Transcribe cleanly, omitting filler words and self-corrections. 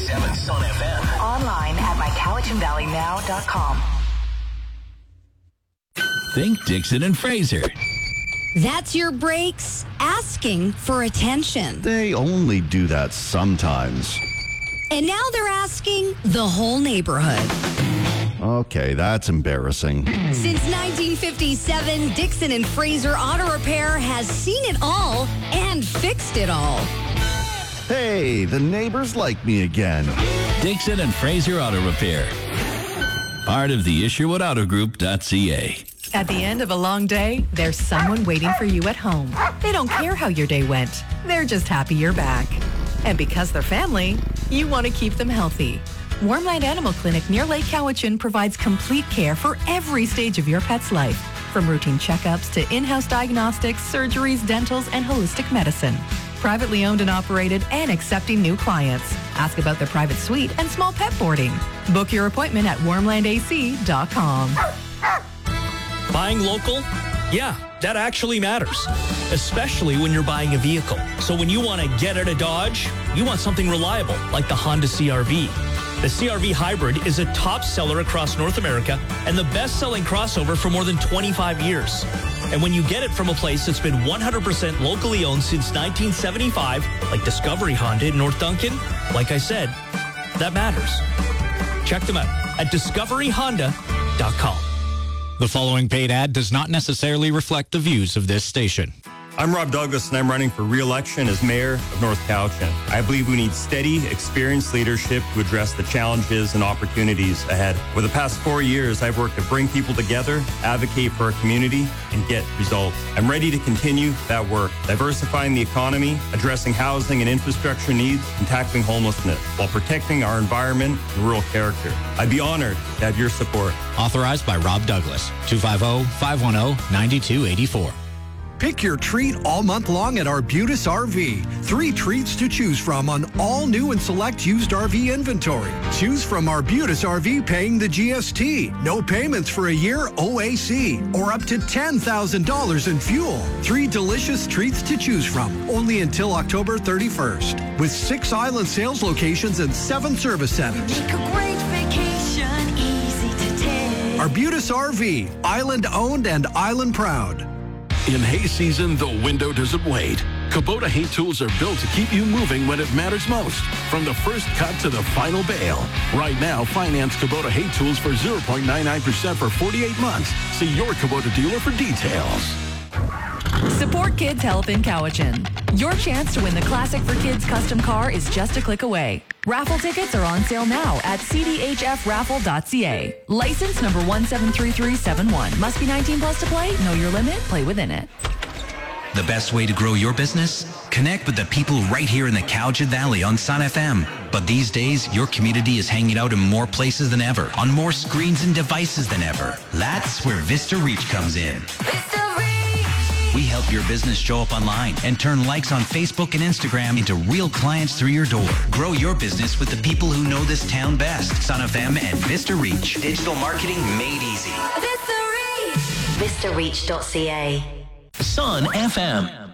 106.7 Sun FM. Online at mycowichanvalleynow.com. Think Dixon and Fraser. That's your brakes asking for attention. They only do that sometimes. And now they're asking the whole neighborhood. Okay, that's embarrassing. Since 1957, Dixon and Fraser Auto Repair has seen it all and fixed it all. Hey, the neighbors like me again. Dixon and Fraser Auto Repair. Part of the IsherwoodAutoGroup.ca. At the end of a long day, there's someone waiting for you at home. They don't care how your day went. They're just happy you're back. And because they're family, you want to keep them healthy. Warmland Animal Clinic near Lake Cowichan provides complete care for every stage of your pet's life, from routine checkups to in-house diagnostics, surgeries, dentals, and holistic medicine. Privately owned and operated and accepting new clients. Ask about their private suite and small pet boarding. Book your appointment at warmlandac.com. Buying local? Yeah, that actually matters, especially when you're buying a vehicle. So when you want to get out of Dodge, you want something reliable, like the Honda CR-V. The CR-V Hybrid is a top seller across North America and the best-selling crossover for more than 25 years. And when you get it from a place that's been 100% locally owned since 1975, like Discovery Honda in North Duncan, like I said, that matters. Check them out at discoveryhonda.com. The following paid ad does not necessarily reflect the views of this station. I'm Rob Douglas, and I'm running for re-election as mayor of North Cowichan. I believe we need steady, experienced leadership to address the challenges and opportunities ahead. Over the past 4 years, I've worked to bring people together, advocate for our community, and get results. I'm ready to continue that work, diversifying the economy, addressing housing and infrastructure needs, and tackling homelessness, while protecting our environment and rural character. I'd be honored to have your support. Authorized by Rob Douglas, 250-510-9284. Pick your treat all month long at Arbutus RV. 3 treats to choose from on all new and select used RV inventory. Choose from Arbutus RV paying the GST. No payments for a year OAC or up to $10,000 in fuel. 3 delicious treats to choose from only until October 31st. With 6 island sales locations and 7 service centers. Make a great vacation easy to take. Arbutus RV, island owned and island proud. In hay season, the window doesn't wait. Kubota hay tools are built to keep you moving when it matters most. From the first cut to the final bale. Right now, finance Kubota hay tools for 0.99% for 48 months. See your Kubota dealer for details. Support Kids Health in Cowichan. Your chance to win the Classic for Kids custom car is just a click away. Raffle tickets are on sale now at cdhfraffle.ca. License number 173371. Must be 19 plus to play. Know your limit. Play within it. The best way to grow your business? Connect with the people right here in the Cowichan Valley on Sun FM. But these days, your community is hanging out in more places than ever, on more screens and devices than ever. That's where Vista Reach comes in. We help your business show up online and turn likes on Facebook and Instagram into real clients through your door. Grow your business with the people who know this town best. Sun FM and Vista Reach. Digital marketing made easy. VistaReach.ca. Sun FM.